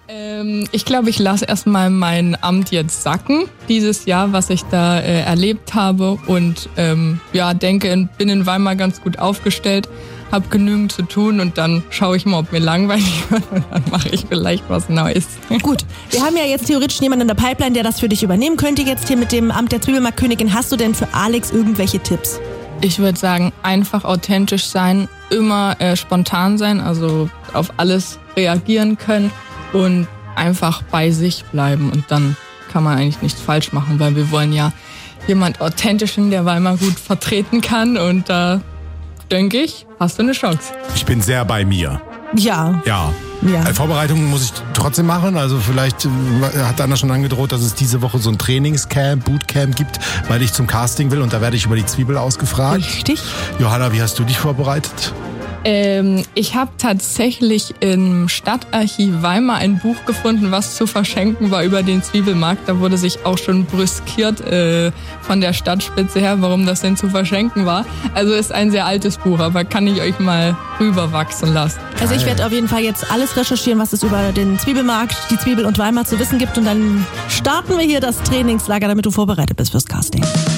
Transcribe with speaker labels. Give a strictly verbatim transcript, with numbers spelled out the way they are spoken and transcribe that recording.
Speaker 1: Ähm, ich glaube, ich lasse erstmal mein Amt jetzt sacken, dieses Jahr, was ich da äh, erlebt habe. Und ähm, ja, denke, bin in Weimar ganz gut aufgestellt, habe genügend zu tun und dann schaue ich mal, ob mir langweilig wird und dann mache ich vielleicht was Neues.
Speaker 2: Gut, wir haben ja jetzt theoretisch jemanden in der Pipeline, der das für dich übernehmen könnte jetzt hier mit dem Amt der Zwiebelmarktkönigin. Hast du denn für Alex irgendwelche Tipps?
Speaker 1: Ich würde sagen, einfach authentisch sein, immer äh, spontan sein, also auf alles reagieren können und einfach bei sich bleiben. Und dann kann man eigentlich nichts falsch machen, weil wir wollen ja jemand Authentischen, der Weimar gut vertreten kann. Und da denke ich, hast du eine Chance.
Speaker 3: Ich bin sehr bei mir.
Speaker 2: Ja.
Speaker 3: Ja.
Speaker 2: Ja.
Speaker 3: Vorbereitungen muss ich trotzdem machen. Also vielleicht hat Anna schon angedroht, dass es diese Woche so ein Trainingscamp, Bootcamp gibt, weil ich zum Casting will und da werde ich über die Zwiebel ausgefragt.
Speaker 2: Richtig.
Speaker 3: Johanna, wie hast du dich vorbereitet?
Speaker 1: Ähm, ich habe tatsächlich im Stadtarchiv Weimar ein Buch gefunden, was zu verschenken war über den Zwiebelmarkt. Da wurde sich auch schon brüskiert äh, von der Stadtspitze her, warum das denn zu verschenken war. Also ist ein sehr altes Buch, aber kann ich euch mal rüberwachsen lassen.
Speaker 2: Also ich werde auf jeden Fall jetzt alles recherchieren, was es über den Zwiebelmarkt, die Zwiebel und Weimar zu wissen gibt. Und dann starten wir hier das Trainingslager, damit du vorbereitet bist fürs Casting.